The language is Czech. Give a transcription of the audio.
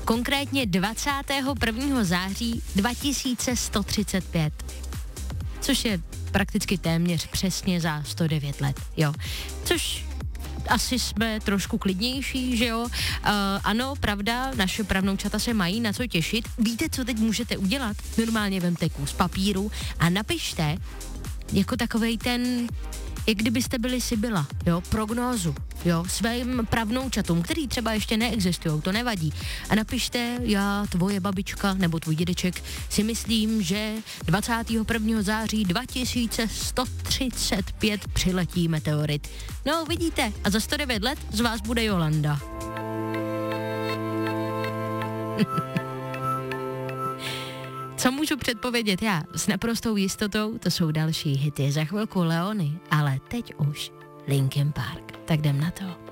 konkrétně 21. září 2135, což je prakticky téměř přesně za 109 let, jo. Což asi jsme trošku klidnější, že jo? Ano, pravda, naše pravnoučata se mají na co těšit. Víte, co teď můžete udělat? Normálně vemte kus papíru a napište jako takovej ten, jak kdybyste byli Sibylla, jo, prognózu, jo, svým pravnoučatům, který třeba ještě neexistujou, to nevadí. A napište, já, tvoje babička nebo tvůj dědeček si myslím, že 21. září 2135 přiletí meteorit. No, vidíte, a za 109 let z vás bude Jolanda. Co můžu předpovědět já? S naprostou jistotou to jsou další hity. Za chvilku Leony, ale teď už Linkin Park. Tak jdem na to.